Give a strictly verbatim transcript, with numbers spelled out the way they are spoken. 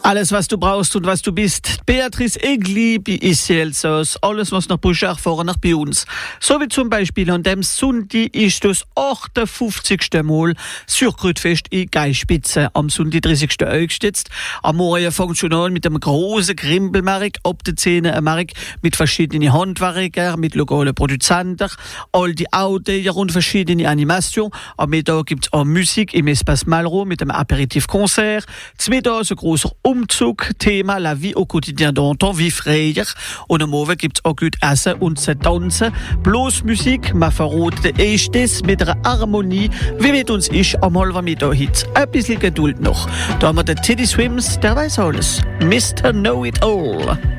Alles, was du brauchst und was du bist. Beatrice Egli, bei Iselsos. Alles, was nach Buscher erfahren, nach bei uns. So wie zum Beispiel an dem Sonntag ist das achtundfünfzigste Mal Surkrutfest in Geispitze. Am Sonntag, dreißigsten August jetzt. Am Morgen fängt schon an mit einem grossen Grimbelmarkt. Ab der Szene ein Markt mit verschiedenen Handwerkern, mit lokalen Produzenten. All die Autos und verschiedene Animationen. Am Mittag gibt es auch Musik im Espace Malraux mit einem Aperitif-Konzert. Zum Mittag ein grosser Umzug, Thema La vie au quotidien d'antan, wie früher. Und am Abend gibt es auch gut Essen und zu tanzen. Bloß Musik, man verrotet erstes mit einer Harmonie, wie mit uns ist am halben Mittag heute. Ein bisschen Geduld noch. Da haben wir den Teddy Swims, der weiß alles. Mister Know It All.